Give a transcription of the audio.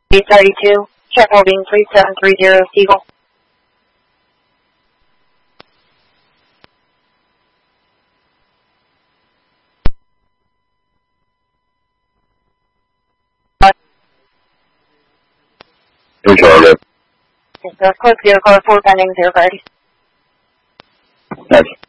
832, check holding 3730 Eagle. New target. Yes, close 0 car 4 pending 0 priority. Next.